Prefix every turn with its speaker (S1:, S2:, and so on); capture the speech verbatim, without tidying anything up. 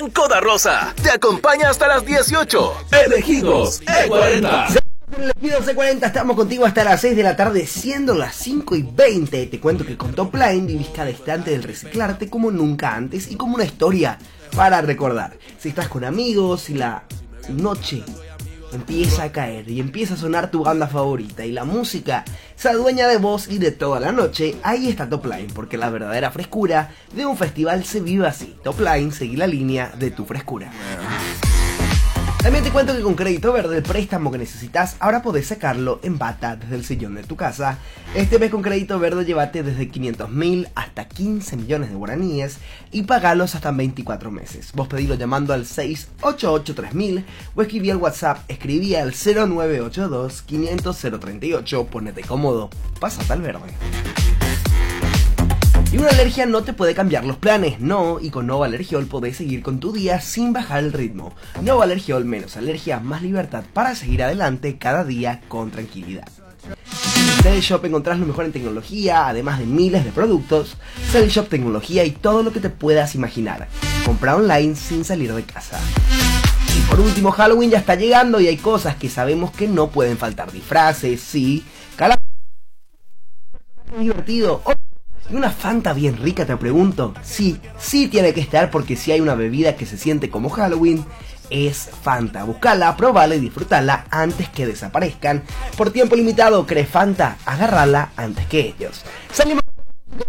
S1: en Coda Rosa. Te acompaña hasta las dieciocho. Elegidos E cuarenta.
S2: Elegidos E cuarenta, estamos contigo hasta las seis de la tarde, siendo las cinco y veinte. Te cuento que con Top Line vivís cada instante del reciclarte como nunca antes y como una historia para recordar. Si estás con amigos, si la noche empieza a caer y empieza a sonar tu banda favorita y la música se adueña de vos y de toda la noche, ahí está Top Line, porque la verdadera frescura de un festival se vive así. Top Line, seguí la línea de tu frescura. También te cuento que con Crédito Verde, el préstamo que necesitas, ahora podés sacarlo en bata desde el sillón de tu casa. Este mes con Crédito Verde llévate desde quinientos mil hasta quince millones de guaraníes y pagalos hasta veinticuatro meses. Vos pedilo llamando al seis ocho ocho tres mil o escribí al WhatsApp, escribí al cero nueve ocho dos quinientos cero treinta y ocho, ponete cómodo, pásate al verde. Y una alergia no te puede cambiar los planes, no, y con Nova Alergiol podés seguir con tu día sin bajar el ritmo. Nova Alergiol, menos alergia, más libertad para seguir adelante cada día con tranquilidad. En Cell Shop encontrás lo mejor en tecnología, además de miles de productos. Cell Shop Tecnología y todo lo que te puedas imaginar. Compra online sin salir de casa. Y por último, Halloween ya está llegando y hay cosas que sabemos que no pueden faltar. Disfraces, sí, cala... divertido. ¿Y una Fanta bien rica, te pregunto? Sí, sí tiene que estar, porque si hay una bebida que se siente como Halloween, es Fanta. Buscala, probala y disfrutala antes que desaparezcan. Por tiempo limitado, ¿crees Fanta? Agárrala antes que ellos. Salimos